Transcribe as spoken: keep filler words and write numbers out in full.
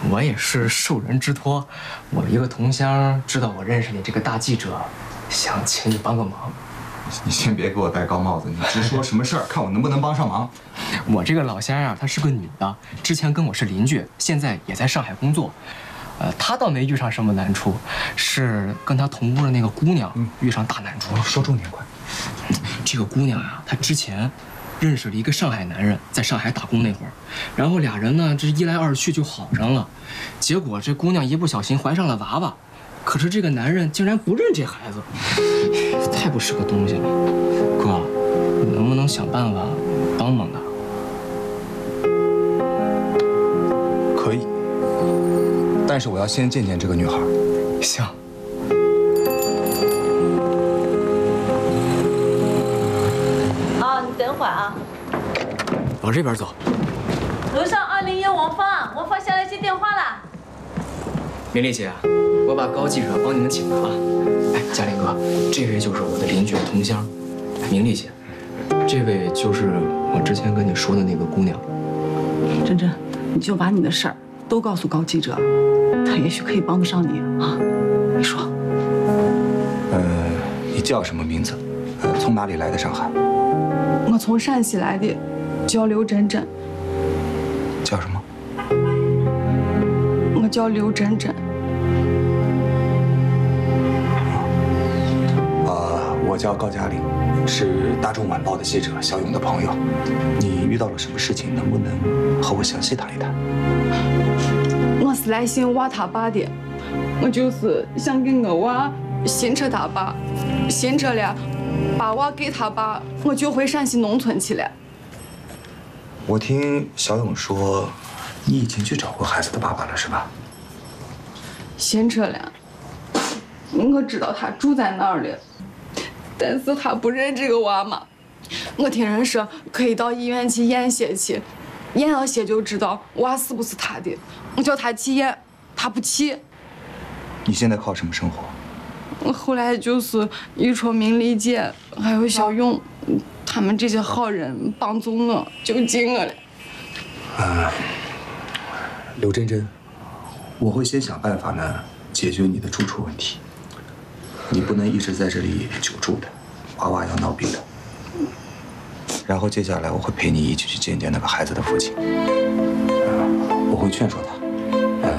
我也是受人之托，我一个同乡知道我认识你这个大记者，想请你帮个忙。 你先别给我戴高帽子，你直说什么事儿，看我能不能帮上忙。 我这个老乡啊，她是个女的，之前跟我是邻居，现在也在上海工作。呃，她倒没遇上什么难处，是跟她同屋的那个姑娘遇上大难处了。 说重点快。 这个姑娘啊，她之前认识了一个上海男人，在上海打工那会儿，然后俩人呢，这一来二去就好上了。结果这姑娘一不小心怀上了娃娃，可是这个男人竟然不认这孩子，太不是个东西了。哥，你能不能想办法帮帮他？ 可以，但是我要先见见这个女孩。 行。 啊，你等会儿啊。 往这边走。 楼上二零一王芳，王芳下来接电话了。 明丽姐，我把高记者帮你们请来了。哎，嘉林哥，这位就是我的邻居同乡，明丽姐，这位就是我之前跟你说的那个姑娘。 珍珍，你就把你的事儿都告诉高记者，他也许可以帮得上你啊。你说。 呃，你叫什么名字？呃，从哪里来的上海？ 我从陕西来的，叫刘珍珍。 叫什么？ 我叫刘珍珍。 呃，我叫高嘉玲，是大众晚报的记者小勇的朋友。你遇到了什么事情？能不能和我详细谈一谈？ 我是来寻娃他爸的，我就是想给我娃寻车他爸，寻车了，把娃给他爸，我就回陕西农村去了。 我听小勇说，你已经去找过孩子的爸爸了，是吧？ 寻车了，我知道他住在那儿了，但是他不认这个娃嘛。我听人说可以到医院去验血去，验了血就知道娃是不是他的。我叫他去验，他不去。 你现在靠什么生活？ 我后来就是遇着明丽姐还有小勇，他们这些好人帮助我，救济我了。 啊，刘珍珍，我会先想办法呢解决你的住处问题。你不能一直在这里久住的，娃娃要闹病的。然后接下来我会陪你一起去见见那个孩子的父亲，我会劝说他。